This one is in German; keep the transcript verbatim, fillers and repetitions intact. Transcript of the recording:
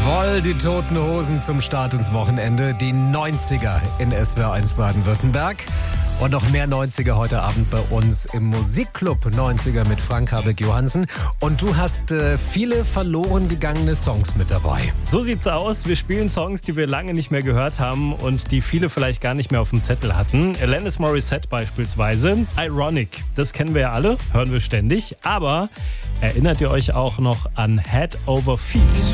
Voll die Toten Hosen zum Start ins Wochenende. Die neunziger in S W R eins Baden-Württemberg. Und noch mehr neunziger heute Abend bei uns im Musikclub neunziger mit Frank Habeck-Johansen. Und du hast äh, viele verloren gegangene Songs mit dabei. So sieht's aus. Wir spielen Songs, die wir lange nicht mehr gehört haben und die viele vielleicht gar nicht mehr auf dem Zettel hatten. Alanis Morissette beispielsweise. Ironic, das kennen wir ja alle, hören wir ständig. Aber erinnert ihr euch auch noch an Head Over Feet?